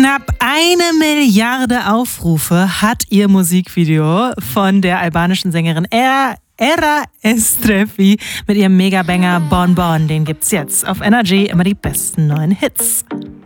Knapp 1 Milliarde Aufrufe hat ihr Musikvideo von der albanischen Sängerin Era Estrefi mit ihrem Megabanger Bon Bon. Den gibt's jetzt auf Energy, immer die besten neuen Hits.